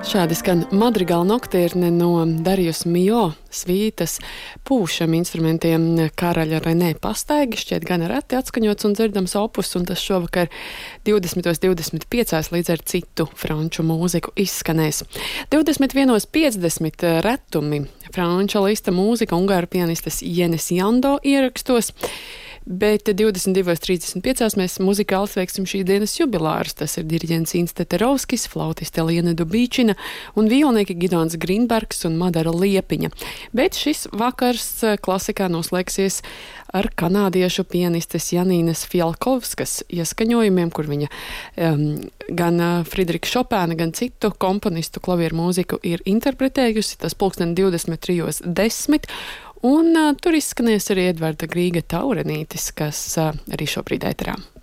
Šādi skan madrigāla noktirne no Darius Mio svītas pūšam instrumentiem Karaļa Renē Pastaigi, šķiet gan reti atskaņots un dzirdams opus, un tas šovakar 20.25 līdz ar citu franču mūziku izskanēs. 21.50 retumi franča lista mūzika ungāru pianistes Jenes Jando ierakstos. Bet 22.35 mēs muzikāli sveiksim šī dienas jubilārus. Tas ir diriģents Inns Teterovskis, flautiste Liene Dubīčina un violnieki Gidons Grīnbergs un Madara Liepiņa. Bet šis vakars klasikā noslēgsies ar kanādiešu pianistes Janīnas Fialkovskas ieskaņojumiem, kur viņa gan Friderika Šopēna, gan citu komponistu klavieru mūziku ir interpretējusi. Tas pulksten 23.10. Un tur izskanēs arī Edvarda Grīga Taurenītis, kas arī šobrīd ēterā.